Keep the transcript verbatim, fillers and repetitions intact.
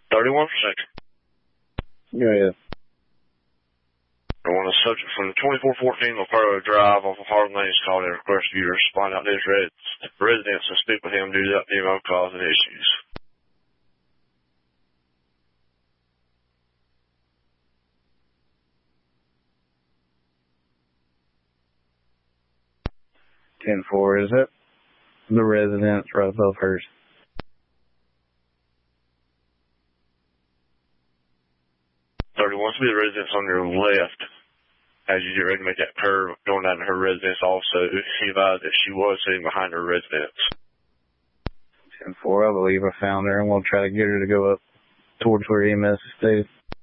thirty-one percent. Go ahead. I want a subject from twenty-four fourteen LaPero Drive off of Harlan Lane is called and request you to respond out to his res residents and speak with him due to that demo causing issues. ten four, is it? The residence right above hers. thirty-one to be the residence on your left. As you get ready to make that curve going down to her residence also, she advised that she was sitting behind her residence. ten four, I believe I found her, and we'll try to get her to go up towards where E M S is stated.